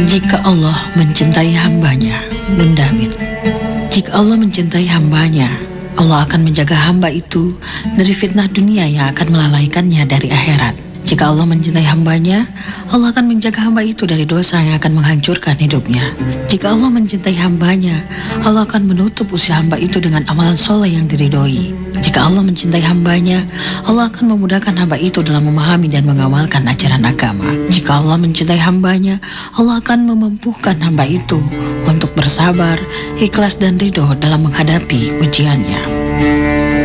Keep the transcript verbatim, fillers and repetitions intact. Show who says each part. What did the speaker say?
Speaker 1: Jika Allah mencintai hambanya, Bun David. Jika Allah mencintai hambanya, Allah akan menjaga hamba itu dari fitnah dunia yang akan melalaikannya dari akhirat. Jika Allah mencintai hambanya, Allah akan menjaga hamba itu dari dosa yang akan menghancurkan hidupnya. Jika Allah mencintai hambanya, Allah akan menutup usia hamba itu dengan amalan soleh yang diridhoi. Jika Allah mencintai hambanya, Allah akan memudahkan hamba itu dalam memahami dan mengamalkan ajaran agama. Jika Allah mencintai hambanya, Allah akan memampukan hamba itu untuk bersabar, ikhlas dan ridho dalam menghadapi ujiannya.